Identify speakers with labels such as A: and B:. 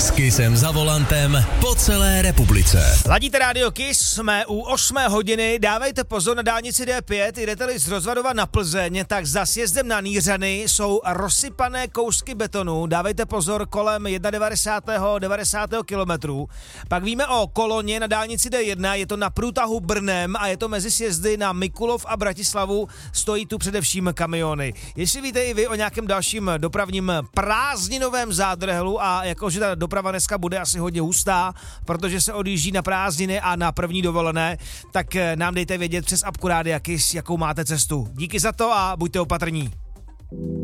A: S Kissem za volantem po celé republice.
B: Ladíte rádio Kiss, jsme u 8 hodiny, dávejte pozor na dálnici D5, jdete-li z Rozvadova na Plzeň, tak za sjezdem na Nýřany jsou rozsypané kousky betonu, dávejte pozor kolem 90. kilometru. Pak víme o koloně na dálnici D1, je to na průtahu Brnem a je to mezi sjezdy na Mikulov a Bratislavu, stojí tu především kamiony. Jestli víte i vy o nějakém dalším dopravním prázdninovém zádrhelu a jakože ta doprava dneska bude asi hodně hustá, protože se odjíždí na prázdniny a na první dovolené, tak nám dejte vědět přes apku Rádia Kiss, jakou máte cestu. Díky za to a buďte opatrní.